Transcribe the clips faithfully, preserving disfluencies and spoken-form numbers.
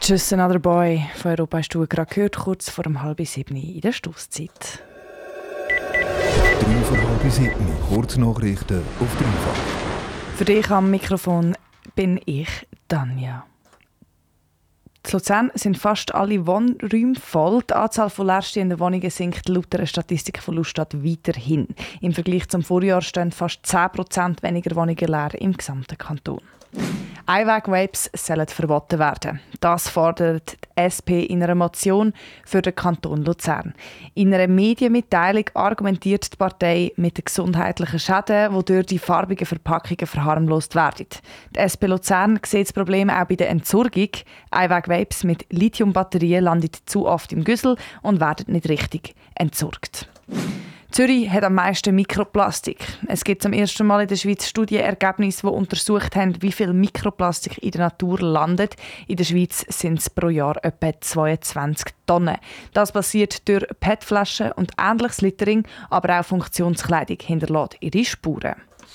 Just Another Boy von Europa hast du gerade gehört, kurz vor dem halb sieben in der Stosszeit. Drei vor halb sieben, Kurznachrichten auf Dreifach. Für dich am Mikrofon bin ich, Tanja. In Luzern sind fast alle Wohnräume voll. Die Anzahl von leerstehenden Wohnungen sinkt laut einer Statistik von Lustat weiterhin. Im Vergleich zum Vorjahr stehen fast zehn Prozent weniger Wohnungen leer im gesamten Kanton. Einweg-Vapes sollen verboten werden. Das fordert die S P in einer Motion für den Kanton Luzern. In einer Medienmitteilung argumentiert die Partei mit den gesundheitlichen Schäden, die durch die farbigen Verpackungen verharmlost werden. Die S P Luzern sieht das Problem auch bei der Entsorgung. Einweg-Vapes mit Lithiumbatterien landen zu oft im Güssel und werden nicht richtig entsorgt. Zürich hat am meisten Mikroplastik. Es gibt zum ersten Mal in der Schweiz Studienergebnisse, die untersucht haben, wie viel Mikroplastik in der Natur landet. In der Schweiz sind es pro Jahr etwa zweiundzwanzig Tonnen. Das passiert durch P E T-Flaschen und ähnliches Littering, aber auch Funktionskleidung hinterlässt ihre Spuren.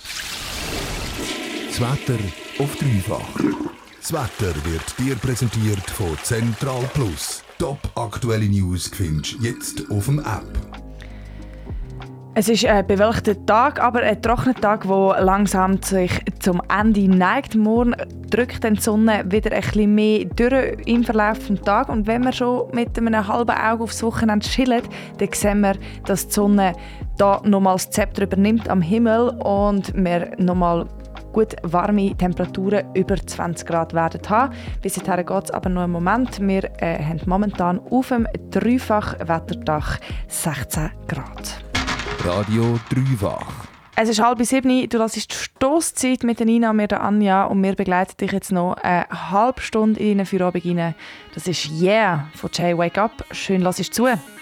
Das Wetter auf Dreifach. Das Wetter wird dir präsentiert von Central Plus. Top aktuelle News findest du jetzt auf dem App. Es ist ein bewölkter Tag, aber ein trockener Tag, der langsam sich zum Ende neigt. Morgen drückt die Sonne wieder ein bisschen mehr durch im Verlauf des Tages. Und wenn wir schon mit einem halben Auge aufs Wochenende chillen, dann sehen wir, dass die Sonne da nochmal das Zepter übernimmt am Himmel und wir nochmal gut warme Temperaturen über zwanzig Grad werden haben. Bis dahin geht es aber noch einen Moment. Wir äh, haben momentan auf dem Dreifach-Wetterdach sechzehn Grad. Radio Dreifach. Es ist halb sieben, du hörst die Stosszeit mit der Nina und mir, der Anja, und wir begleiten dich jetzt noch eine halbe Stunde in eine Feierabend rein. Das ist «Yeah» von Jay Wake Up. Schön, lass es zu.